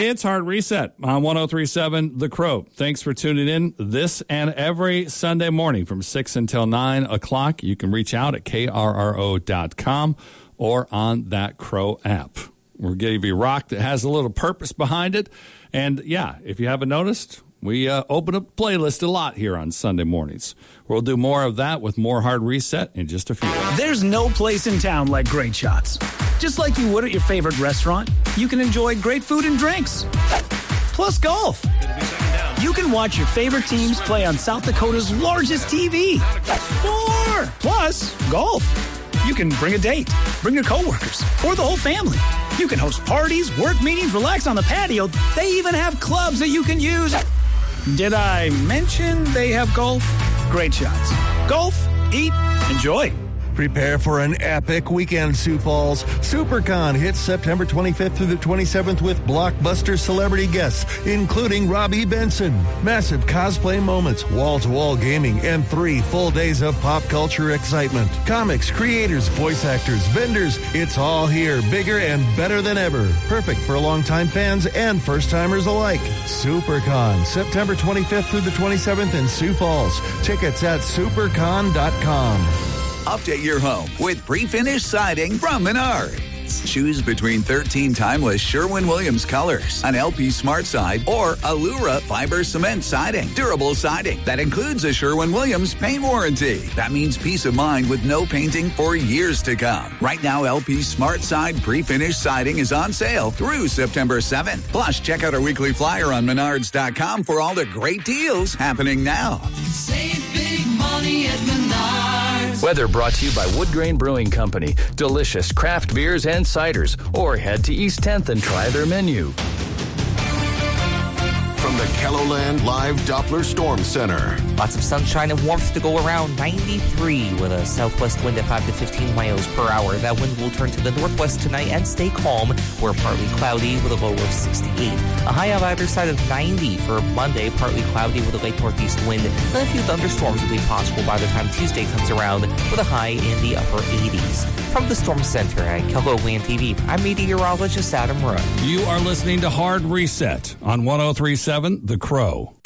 It's Hard Reset on 103.7 The Crow. Thanks for tuning in this and every Sunday morning from 6 until 9 o'clock. You can reach out at krro.com or on that Crow app. We'll give you rock that has a little purpose behind it. And, yeah, if you haven't noticed, we open up the playlist a lot here on Sunday mornings. We'll do more of that with more Hard Reset in just a few. There's no place in town like Great Shots. Just like you would at your favorite restaurant, you can enjoy great food and drinks. Plus golf. You can watch your favorite teams play on South Dakota's largest TV. More! Plus golf. You can bring a date, bring your coworkers, or the whole family. You can host parties, work meetings, relax on the patio. They even have clubs that you can use. Did I mention they have golf? Great Shots. Golf, eat, enjoy. Prepare for an epic weekend, Sioux Falls. SuperCon hits September 25th through the 27th with blockbuster celebrity guests, including Robbie Benson. Massive cosplay moments, wall-to-wall gaming, and 3 full days of pop culture excitement. Comics, creators, voice actors, vendors, it's all here, bigger and better than ever. Perfect for longtime fans and first-timers alike. SuperCon, September 25th through the 27th in Sioux Falls. Tickets at supercon.com. Update your home with pre-finished siding from Menards. Choose between 13 timeless Sherwin-Williams colors, an LP Smart Side, or Allura fiber cement siding. Durable siding that includes a Sherwin-Williams paint warranty. That means peace of mind with no painting for years to come. Right now, LP Smart Side pre-finished siding is on sale through September 7th. Plus, check out our weekly flyer on Menards.com for all the great deals happening now. Save big money at Menards. Weather brought to you by Wood Grain Brewing Company. Delicious craft beers and ciders. Or head to East 10th and try their menu. From the KELOLAND Live Doppler Storm Center. Lots of sunshine and warmth to go around. 93 with a southwest wind at 5 to 15 miles per hour. That wind will turn to the northwest tonight and stay calm. We're partly cloudy with a low of 68. A high on either side of 90 for Monday. Partly cloudy with a late northeast wind. And a few thunderstorms will be possible by the time Tuesday comes around with a high in the upper 80s. From the Storm Center at KELOLAND TV, I'm meteorologist Adam Rowe. You are listening to Hard Reset on 103.7 The Crow.